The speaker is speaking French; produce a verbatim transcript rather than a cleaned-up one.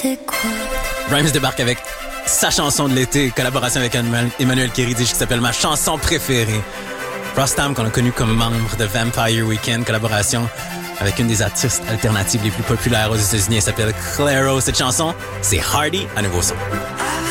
c'est quoi? Rhymes débarque avec sa chanson de l'été, collaboration avec Emmanuel Kéridich, qui s'appelle Ma chanson préférée. Rostam, qu'on a connu comme membre de Vampire Weekend, collaboration avec une des artistes alternatives les plus populaires aux États-Unis. Elle s'appelle Clairo. Cette chanson, c'est Hardy à nouveau son.